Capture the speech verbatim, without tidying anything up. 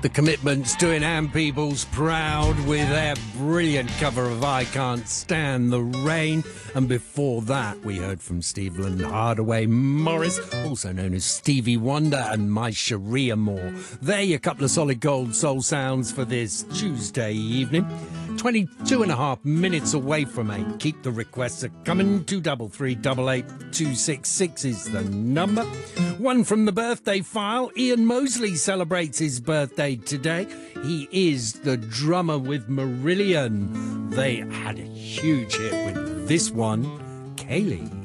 The Commitments doing Ann Peebles proud with their brilliant cover of I Can't Stand the Rain. And before that, we heard from Stephen Hardaway Morris, also known as Stevie Wonder, and My Sharia Moore. There, a couple of solid gold soul sounds for this Tuesday evening. twenty-two and a half minutes away from eight. Keep the requests coming. Two double three double eight two six six is the number. One from the birthday file. Ian Mosley celebrates his birthday today. He is the drummer with Marillion. They had a huge hit with this one, Kaylee.